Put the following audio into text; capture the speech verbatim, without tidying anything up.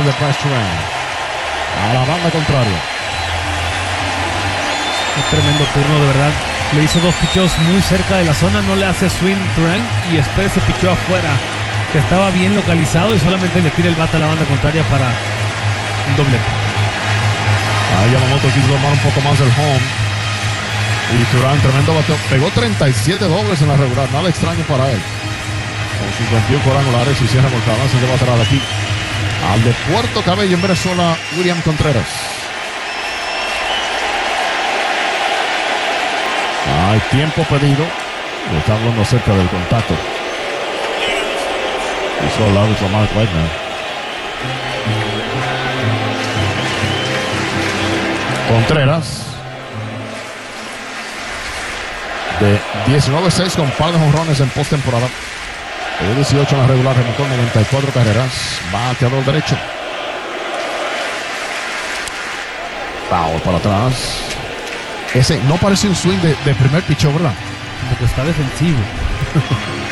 parte de Bryce Turang. A la banda contraria. Un tremendo turno, de verdad. Le hizo dos picheos muy cerca de la zona, no le hace swing Turang y después se pichó afuera, que estaba bien localizado y solamente le tira el bate a la banda contraria para un doblete. Ahí Yamamoto quiso tomar un poco más el home. Y Turang, tremendo bateo. Pegó treinta y siete dobles en la regular, nada extraño para él. Con cincuenta y uno cuadrangulares y cierra por cada se va a traer aquí al de Puerto Cabello en Venezuela, William Contreras. Hay tiempo pedido. Está hablando acerca del contacto. Hizo al lado de Mark Wagner. Contreras de diecinueve seis con par de jonrones en postemporada. De dieciocho en la regular, remontó noventa y cuatro carreras. Bateador derecho. Foul para atrás. Ese no parece un swing de, de primer picheo, ¿verdad? Como que está defensivo.